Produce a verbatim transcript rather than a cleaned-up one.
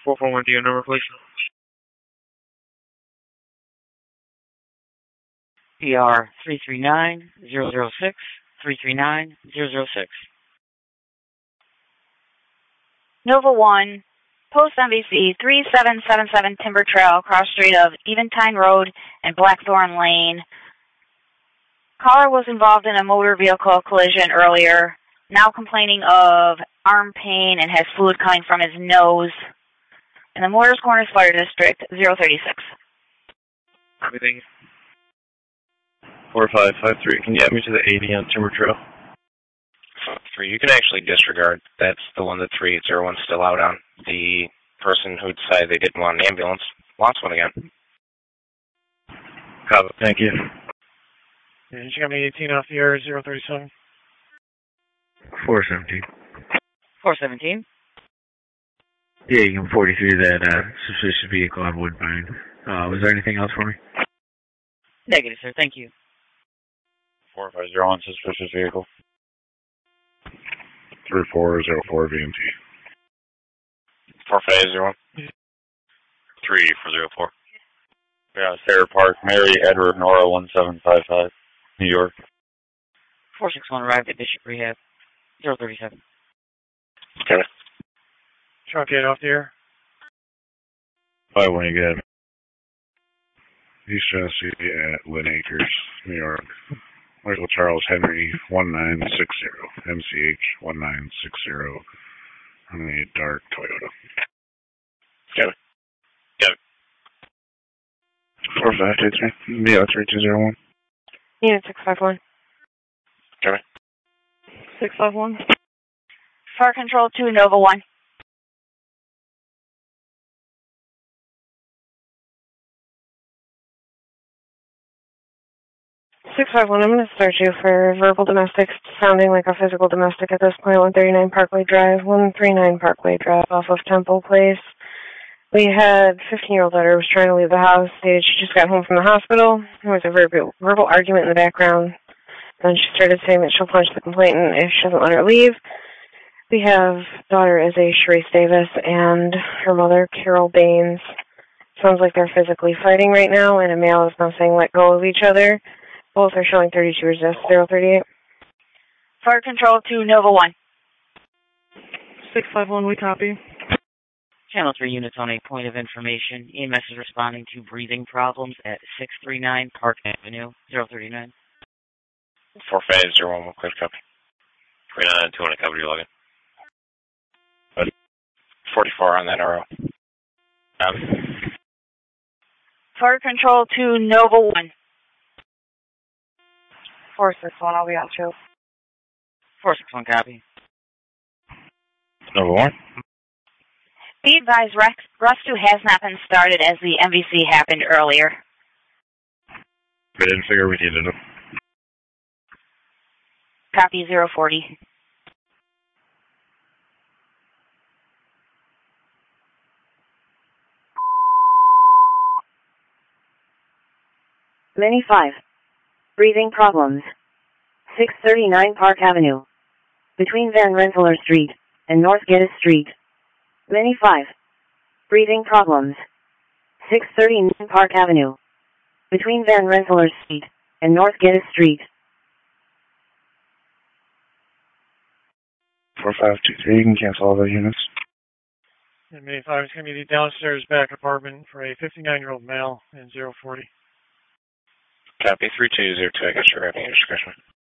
four four one, do your number, please? P R three three nine zero zero six, three three nine zero zero six. Nova one, Post M V C three seven seven seven Timber Trail, cross street of Eventine Road and Blackthorn Lane. Caller was involved in a motor vehicle collision earlier, now complaining of arm pain and has fluid coming from his nose. In the Moores Corners Fire District, zero thirty-six. Everything. four five five three, can you get me to the eighty on Timber Trail? Three, you can actually disregard. That's the one that three eight zero one's still out on. The person who decided they didn't want an ambulance wants one again. Copy. Thank you. Yeah, you got me eighteen off the air, zero thirty-seven. four seventeen. four seventeen. Yeah, you can forty-three that uh, suspicious vehicle on Woodbine. Uh, was there anything else for me? Negative, sir. Thank you. four five zero one, suspicious vehicle. three four zero four V M T. four five zero one. three four zero four. Yeah, Sarah Park, Mary Edward Nora one seven five five, New York. four six one arrived at Bishop Rehab, zero thirty-seven. Okay. Trunk eight off the air. five one, you get East Chassis at Lynn Acres, New York. Michael Charles Henry one nine six zero, M C H one nine six zero, on a dark Toyota. Got it. Got it. four five two three, yeah, three two zero one. Unit six five one. Got it. six five one. Fire Control two, Nova one. six five one, I'm going to start you for verbal domestic, sounding like a physical domestic at this point. one thirty-nine Parkway Drive, one thirty-nine Parkway Drive off of Temple Place. We had fifteen-year-old daughter who was trying to leave the house. She just got home from the hospital. There was a verbal, verbal argument in the background. Then she started saying that she'll punch the complainant if she doesn't let her leave. We have daughter is a Sharice Davis and her mother, Carol Baines. Sounds like they're physically fighting right now, and a male is now saying let go of each other. Both are showing thirty-two resist, zero thirty-eight. Fire Control two, Nova one. six five one, we copy. Channel three units on a point of information. E M S is responding to breathing problems at six three nine Park Avenue, zero thirty-nine. four five zero one, clear copy. three nine two, want to cover your login. forty-four on that arrow. Um, Fire Control two, Nova one. four six one, I'll be out too. four six one, copy. Number one. Be advised, Rex, rescue has not been started as the M V C happened earlier. We didn't figure we needed them. Copy, zero forty. Mini five. Breathing problems. six thirty-nine Park Avenue. Between Van Rensselaer Street and North Geddes Street. Mini five. Breathing problems. six thirty-nine Park Avenue. Between Van Rensselaer Street and North Geddes Street. four five two three, you can cancel all the units. And Mini five is going to be the downstairs back apartment for a fifty-nine-year-old male in zero forty. Copy, three two zero two, I got your revenue discretion.